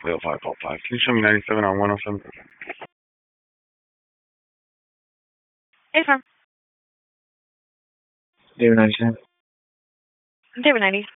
Leo 545. Can you show me 97 on 107? Hey, firm. David 97. David 90.